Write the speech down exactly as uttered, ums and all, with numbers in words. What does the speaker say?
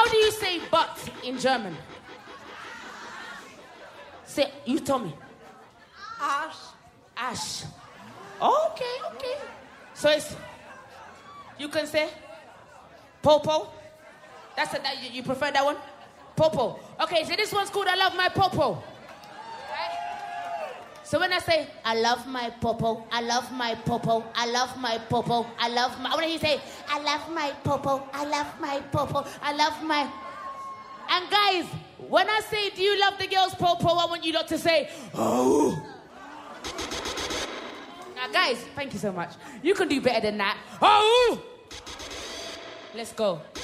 How do you say butt in German? Say, you tell me. Ash. Ash. Okay, okay. So it's, you can say popo. That's a, that, you, you prefer that one? Popo. Okay, so this one's called I Love My Popo. So when I say, I love my popo, I love my popo, I love my popo, I love my... I want to hear you say, I love my popo, I love my popo, I love my... And guys, when I say, do you love the girl's popo, I want you lot to say, oh. Now guys, thank you so much. You can do better than that. Oh. Let's go.